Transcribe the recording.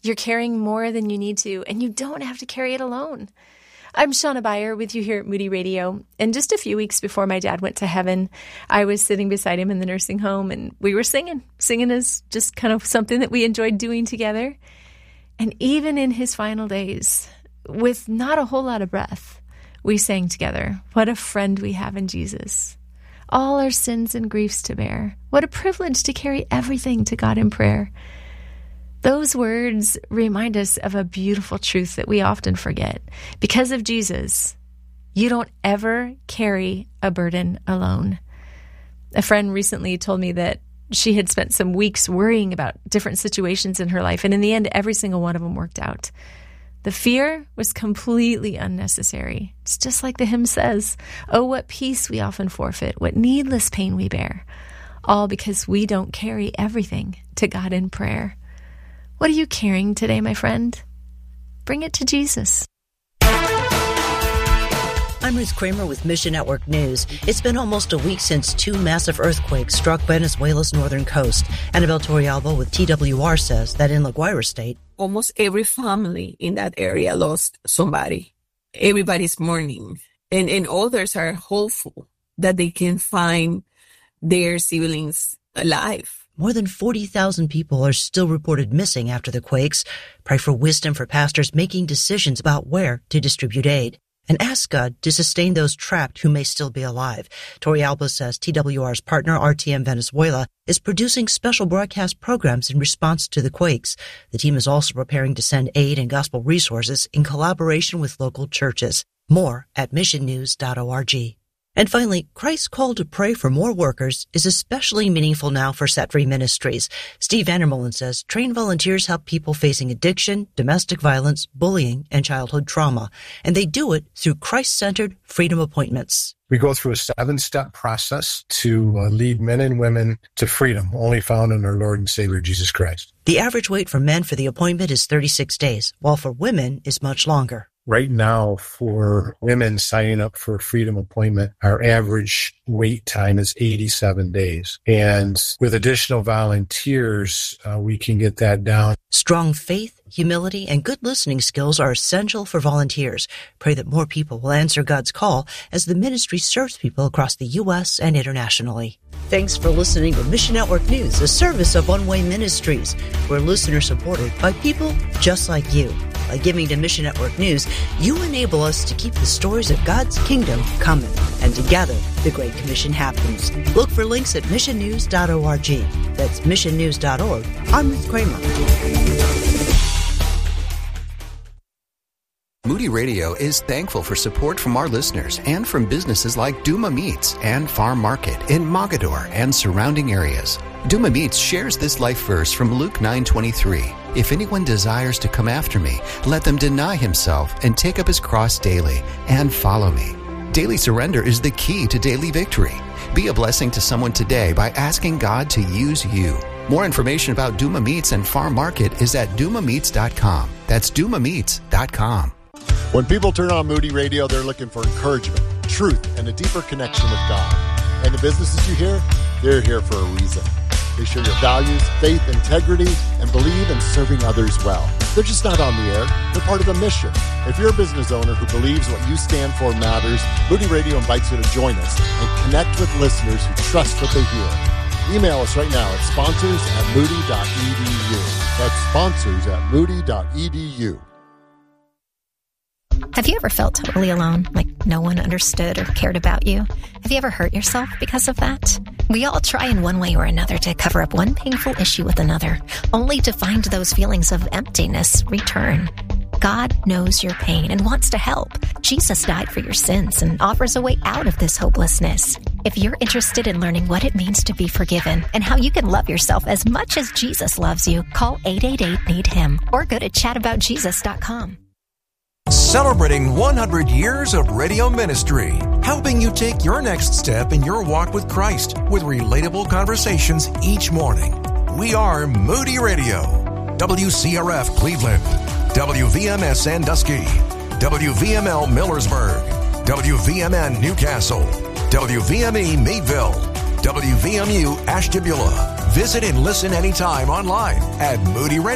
You're carrying more than you need to, and you don't have to carry it alone. I'm Shauna Beyer with you here at Moody Radio. And just a few weeks before my dad went to heaven, I was sitting beside him in the nursing home, and we were singing. Singing is just kind of something that we enjoyed doing together. And even in his final days, with not a whole lot of breath, we sang together, "What a friend we have in Jesus. All our sins and griefs to bear. What a privilege to carry everything to God in prayer." Those words remind us of a beautiful truth that we often forget. Because of Jesus, you don't ever carry a burden alone. A friend recently told me that she had spent some weeks worrying about different situations in her life, and in the end, every single one of them worked out. The fear was completely unnecessary. It's just like the hymn says, "Oh, what peace we often forfeit, what needless pain we bear," all because we don't carry everything to God in prayer. What are you carrying today, my friend? Bring it to Jesus. I'm Ruth Kramer with Mission Network News. It's been almost a week since two massive earthquakes struck Venezuela's northern coast. Annabelle Torrialba with TWR says that in La Guaira State, almost every family in that area lost somebody. Everybody's mourning. And others are hopeful that they can find their siblings alive. more than 40,000 people are still reported missing after the quakes. Pray for wisdom for pastors making decisions about where to distribute aid. And ask God to sustain those trapped who may still be alive. Torrialba says TWR's partner, RTM Venezuela, is producing special broadcast programs in response to the quakes. The team is also preparing to send aid and gospel resources in collaboration with local churches. More at missionnews.org. And finally, Christ's call to pray for more workers is especially meaningful now for Set Free Ministries. Steve Vandermolen says trained volunteers help people facing addiction, domestic violence, bullying, and childhood trauma. And they do it through Christ-centered freedom appointments. We go through a 7-step process to lead men and women to freedom, only found in our Lord and Savior, Jesus Christ. The average wait for men for the appointment is 36 days, while for women is much longer. Right now, for women signing up for a freedom appointment, our average wait time is 87 days. And with additional volunteers, we can get that down. Strong faith, humility, and good listening skills are essential for volunteers. Pray that more people will answer God's call as the ministry serves people across the U.S. and internationally. Thanks for listening to Mission Network News, a service of One Way Ministries. We're listener-supported by people just like you. By giving to Mission Network News, you enable us to keep the stories of God's kingdom coming. And together, the Great Commission happens. Look for links at missionnews.org. That's missionnews.org. I'm Ruth Kramer. Moody Radio is thankful for support from our listeners and from businesses like Duma Meats and Farm Market in Mogador and surrounding areas. Duma Meats shares this life verse from Luke 9:23. If anyone desires to come after me, let them deny himself and take up his cross daily and follow me. Daily surrender is the key to daily victory. Be a blessing to someone today by asking God to use you. More information about Duma Meats and Farm Market is at dumameats.com. That's dumameats.com. When people turn on Moody Radio, they're looking for encouragement, truth, and a deeper connection with God. And the businesses you hear, they're here for a reason. They share your values, faith, integrity, and believe in serving others well. They're just not on the air. They're part of a mission. If you're a business owner who believes what you stand for matters, Moody Radio invites you to join us and connect with listeners who trust what they hear. Email us right now at sponsors@moody.edu. That's sponsors@moody.edu. Have you ever felt totally alone, like no one understood or cared about you? Have you ever hurt yourself because of that? We all try in one way or another to cover up one painful issue with another, only to find those feelings of emptiness return. God knows your pain and wants to help. Jesus died for your sins and offers a way out of this hopelessness. If you're interested in learning what it means to be forgiven and how you can love yourself as much as Jesus loves you, call 888-NEED-HIM or go to chataboutjesus.com. Celebrating 100 years of radio ministry, helping you take your next step in your walk with Christ with relatable conversations each morning. We are Moody Radio, WCRF Cleveland, WVMS Sandusky, WVML Millersburg, WVMN Newcastle, WVME Meadville, WVMU Ashtabula. Visit and listen anytime online at Moody Radio.